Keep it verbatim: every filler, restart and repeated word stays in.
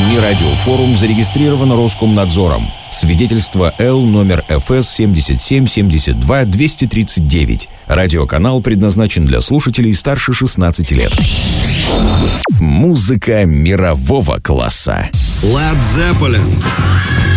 СМИ «Радиофорум» зарегистрировано Роскомнадзором. Свидетельство Л номер эф эс семь семь семь два два три девять. Радиоканал предназначен для слушателей старше шестнадцати лет. Музыка мирового класса. Led Zeppelin.